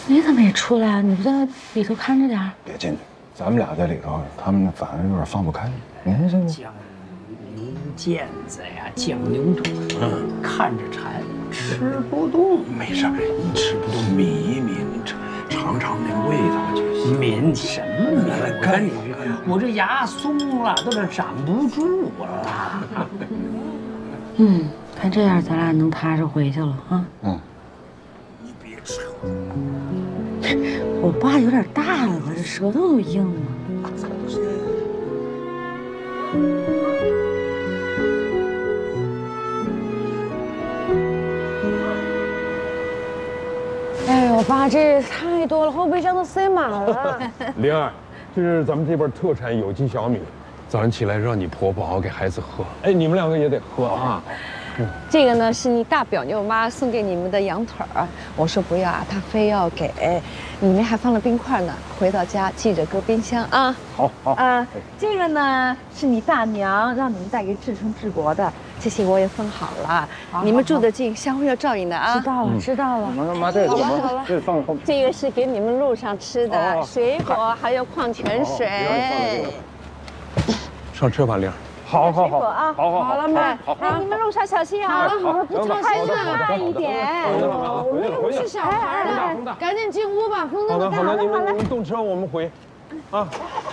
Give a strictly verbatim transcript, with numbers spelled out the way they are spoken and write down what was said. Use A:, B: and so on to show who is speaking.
A: 你怎么也出来啊？你不在里头看着点儿？
B: 别进去，咱们俩在里头，他们反而有点放不开。你看这
C: 酱牛腱子呀，酱牛肚，嗯，看着馋，吃不动。
D: 没事，你吃不动抿一抿，尝尝那个味道就行。
C: 抿什么抿？我跟你说，我这牙松了，都是站不住了。
A: 嗯，看这样，咱俩能踏实回去了啊。
B: 嗯。
D: 你别扯。
A: 我爸有点大了吧？这舌头都硬了。哎呦，爸，这太多了，后备箱都塞满了。
E: 灵儿，这是咱们这边特产有机小米，早上起来让你婆婆熬给孩子喝。哎，你们两个也得喝啊。
F: 这个呢是你大表舅妈送给你们的羊腿儿，我说不要啊，她非要给，里面还放了冰块呢。回到家记着搁冰箱啊。
E: 好，好
F: 啊，这个呢是你大娘让你们带给志成治国的，这些我也分好了。你们住得近，相互要照应的啊。
A: 知道了，知道了。
B: 妈妈，这怎么？这放后。
F: 这个是给你们路上吃的水果，还有矿泉水。
E: 上车吧，灵儿。
B: 好好好
F: 啊，
B: 好好
F: 好了吗？哎，你们路上小心啊！好了好了，不超开车慢一点。
E: 我又不是
F: 小孩儿，赶紧进屋吧，风那么大。
E: 好的好的，你们你们动车，我们回。啊，